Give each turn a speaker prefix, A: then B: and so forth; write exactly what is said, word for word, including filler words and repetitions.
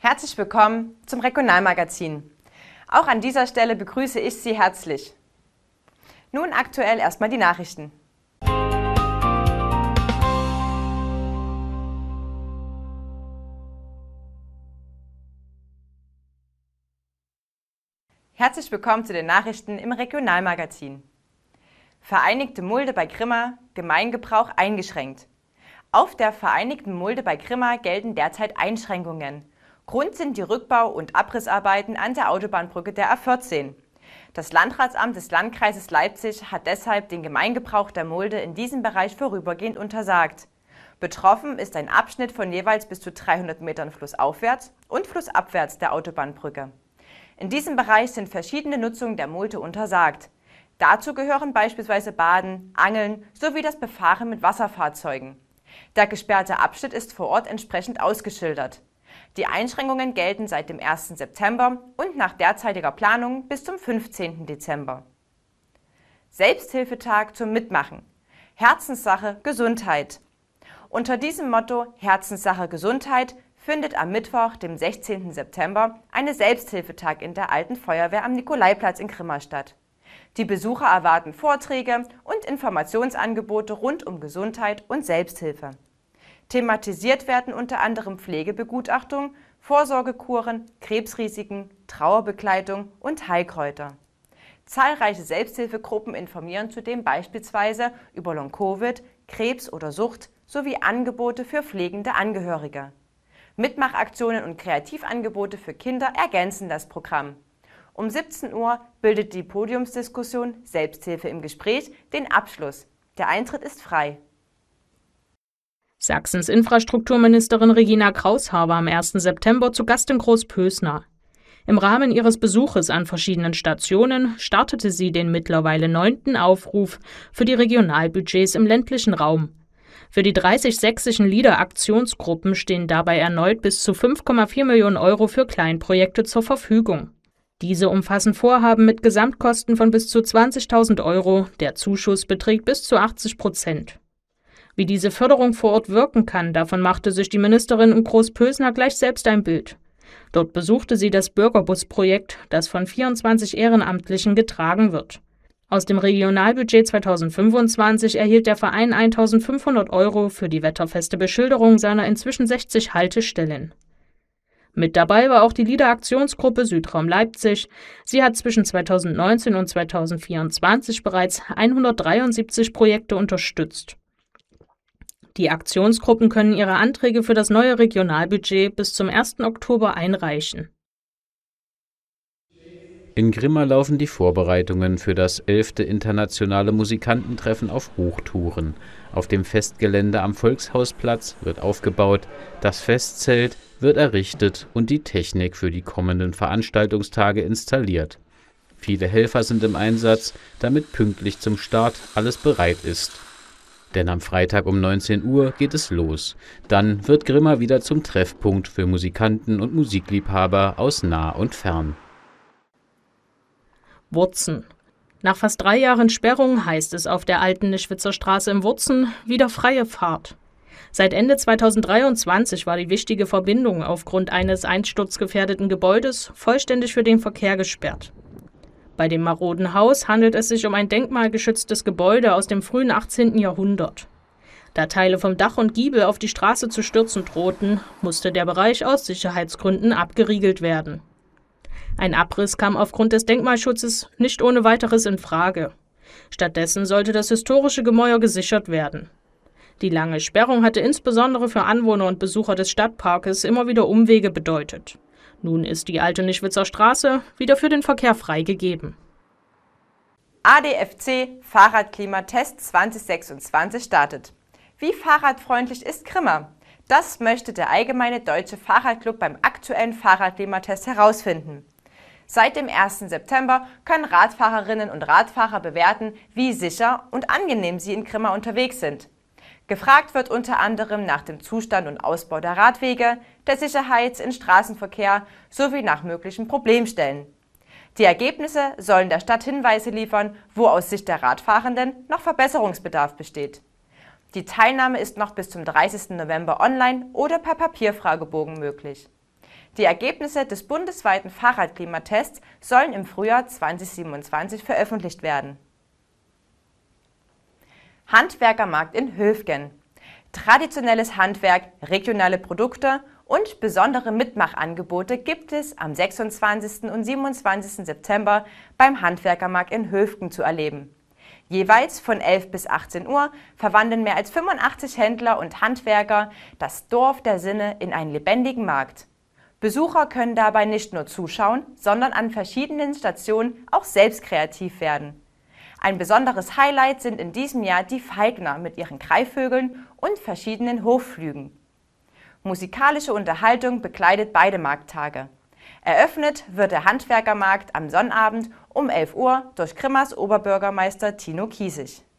A: Herzlich willkommen zum Regionalmagazin. Auch an dieser Stelle begrüße ich Sie herzlich. Nun aktuell erstmal die Nachrichten. Herzlich willkommen zu den Nachrichten im Regionalmagazin. Vereinigte Mulde bei Grimma, Gemeingebrauch eingeschränkt. Auf der Vereinigten Mulde bei Grimma gelten derzeit Einschränkungen. Grund sind die Rückbau- und Abrissarbeiten an der Autobahnbrücke der A vierzehn. Das Landratsamt des Landkreises Leipzig hat deshalb den Gemeingebrauch der Mulde in diesem Bereich vorübergehend untersagt. Betroffen ist ein Abschnitt von jeweils bis zu dreihundert Metern flussaufwärts und flussabwärts der Autobahnbrücke. In diesem Bereich sind verschiedene Nutzungen der Mulde untersagt. Dazu gehören beispielsweise Baden, Angeln sowie das Befahren mit Wasserfahrzeugen. Der gesperrte Abschnitt ist vor Ort entsprechend ausgeschildert. Die Einschränkungen gelten seit dem ersten September und nach derzeitiger Planung bis zum fünfzehnten Dezember. Selbsthilfetag zum Mitmachen. Herzenssache Gesundheit. Unter diesem Motto Herzenssache Gesundheit findet am Mittwoch, dem sechzehnten September, eine Selbsthilfetag in der Alten Feuerwehr am Nikolaiplatz in Grimma statt. Die Besucher erwarten Vorträge und Informationsangebote rund um Gesundheit und Selbsthilfe. Thematisiert werden unter anderem Pflegebegutachtung, Vorsorgekuren, Krebsrisiken, Trauerbegleitung und Heilkräuter. Zahlreiche Selbsthilfegruppen informieren zudem beispielsweise über Long-Covid, Krebs oder Sucht sowie Angebote für pflegende Angehörige. Mitmachaktionen und Kreativangebote für Kinder ergänzen das Programm. Um siebzehn Uhr bildet die Podiumsdiskussion Selbsthilfe im Gespräch den Abschluss. Der Eintritt ist frei.
B: Sachsens Infrastrukturministerin Regina Kraushaar war am ersten September zu Gast in Großpösna. Im Rahmen ihres Besuches an verschiedenen Stationen startete sie den mittlerweile neunten Aufruf für die Regionalbudgets im ländlichen Raum. Für die dreißig sächsischen LEADER-Aktionsgruppen stehen dabei erneut bis zu fünf Komma vier Millionen Euro für Kleinprojekte zur Verfügung. Diese umfassen Vorhaben mit Gesamtkosten von bis zu zwanzigtausend Euro, der Zuschuss beträgt bis zu achtzig Prozent. Wie diese Förderung vor Ort wirken kann, davon machte sich die Ministerin in Großpösna gleich selbst ein Bild. Dort besuchte sie das Bürgerbus-Projekt, das von vierundzwanzig Ehrenamtlichen getragen wird. Aus dem Regionalbudget zweitausendfünfundzwanzig erhielt der Verein eintausendfünfhundert Euro für die wetterfeste Beschilderung seiner inzwischen sechzig Haltestellen. Mit dabei war auch die LEADER-Aktionsgruppe Südraum Leipzig. Sie hat zwischen zweitausendneunzehn und zweitausendvierundzwanzig bereits hundertdreiundsiebzig Projekte unterstützt. Die Aktionsgruppen können ihre Anträge für das neue Regionalbudget bis zum ersten Oktober einreichen.
C: In Grimma laufen die Vorbereitungen für das elfte internationale Musikantentreffen auf Hochtouren. Auf dem Festgelände am Volkshausplatz wird aufgebaut, das Festzelt wird errichtet und die Technik für die kommenden Veranstaltungstage installiert. Viele Helfer sind im Einsatz, damit pünktlich zum Start alles bereit ist. Denn am Freitag um neunzehn Uhr geht es los. Dann wird Grimma wieder zum Treffpunkt für Musikanten und Musikliebhaber aus nah und fern.
B: Wurzen. Nach fast drei Jahren Sperrung heißt es auf der alten Nischwitzer Straße im Wurzen wieder freie Fahrt. Seit Ende zweitausenddreiundzwanzig war die wichtige Verbindung aufgrund eines einsturzgefährdeten Gebäudes vollständig für den Verkehr gesperrt. Bei dem maroden Haus handelt es sich um ein denkmalgeschütztes Gebäude aus dem frühen achtzehnten Jahrhundert. Da Teile vom Dach und Giebel auf die Straße zu stürzen drohten, musste der Bereich aus Sicherheitsgründen abgeriegelt werden. Ein Abriss kam aufgrund des Denkmalschutzes nicht ohne weiteres in Frage. Stattdessen sollte das historische Gemäuer gesichert werden. Die lange Sperrung hatte insbesondere für Anwohner und Besucher des Stadtparkes immer wieder Umwege bedeutet. Nun ist die alte Nischwitzer Straße wieder für den Verkehr freigegeben.
A: A D F C Fahrradklimatest zweitausendsechsundzwanzig startet. Wie fahrradfreundlich ist Grimma? Das möchte der Allgemeine Deutsche Fahrradclub beim aktuellen Fahrradklimatest herausfinden. Seit dem ersten September können Radfahrerinnen und Radfahrer bewerten, wie sicher und angenehm sie in Grimma unterwegs sind. Gefragt wird unter anderem nach dem Zustand und Ausbau der Radwege, der Sicherheit im Straßenverkehr sowie nach möglichen Problemstellen. Die Ergebnisse sollen der Stadt Hinweise liefern, wo aus Sicht der Radfahrenden noch Verbesserungsbedarf besteht. Die Teilnahme ist noch bis zum dreißigsten November online oder per Papierfragebogen möglich. Die Ergebnisse des bundesweiten Fahrradklimatests sollen im Frühjahr zweitausendsiebenundzwanzig veröffentlicht werden. Handwerkermarkt in Höfgen. Traditionelles Handwerk, regionale Produkte und besondere Mitmachangebote gibt es am sechsundzwanzigsten und siebenundzwanzigsten September beim Handwerkermarkt in Höfgen zu erleben. Jeweils von elf bis achtzehn Uhr verwandeln mehr als fünfundachtzig Händler und Handwerker das Dorf der Sinne in einen lebendigen Markt. Besucher können dabei nicht nur zuschauen, sondern an verschiedenen Stationen auch selbst kreativ werden. Ein besonderes Highlight sind in diesem Jahr die Falkner mit ihren Greifvögeln und verschiedenen Hofflügen. Musikalische Unterhaltung begleitet beide Markttage. Eröffnet wird der Handwerkermarkt am Sonnabend um elf Uhr durch Grimmers Oberbürgermeister Tino Kiesig.